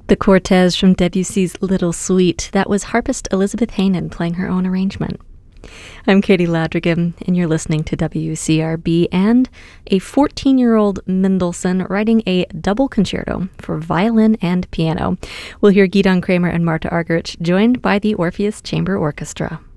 The Cortez from Debussy's Little Suite. That was harpist Elizabeth Heynen playing her own arrangement. I'm Katie Ladrigan, and you're listening to WCRB and a 14-year-old Mendelssohn writing a double concerto for violin and piano. We'll hear Gidon Kremer and Marta Argerich joined by the Orpheus Chamber Orchestra.